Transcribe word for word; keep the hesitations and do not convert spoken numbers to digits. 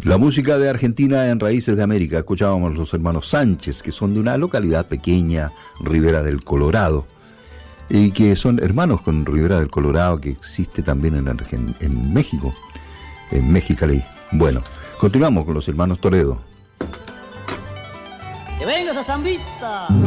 La música de Argentina en Raíces de América. Escuchábamos los hermanos Sánchez, que son de una localidad pequeña, Ribera del Colorado, y que son hermanos con Ribera del Colorado, que existe también en, Argen- en México, en Mexicali. Bueno, continuamos con los hermanos Toledo. ¡Que vengas a Zambita!